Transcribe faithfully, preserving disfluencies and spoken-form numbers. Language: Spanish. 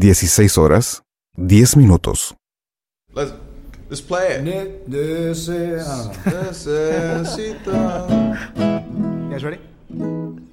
dieciséis horas, diez minutos. Let's, let's play it. Ne- dese- I don't know. Necesito. You guys ready?